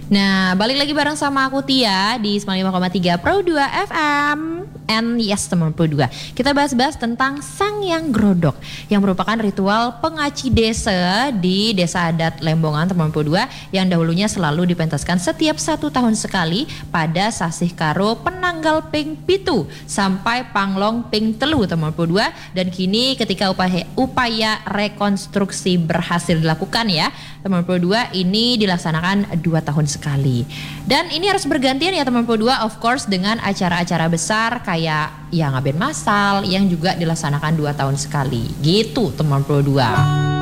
Nah, balik lagi bareng sama aku Tia di 95,3 Pro 2 FM. And yes, teman Pro 2. Kita bahas-bahas tentang Sangyang Grodok yang merupakan ritual pengaci desa di Desa Adat Lembongan, teman Pro 2, yang dahulunya selalu dipentaskan setiap 1 tahun sekali pada Sasih Karo Penanggal Ping Pitu sampai Panglong Ping Telu, teman Pro 2. Dan kini ketika upaya rekonstruksi berhasil dilakukan ya, teman Pro 2, ini dilaksanakan 2 tahun sekali. Dan ini harus bergantian ya teman Pro 2, of course, dengan acara-acara besar kayak ya ngaben masal yang juga dilaksanakan 2 tahun sekali. Gitu teman Pro 2.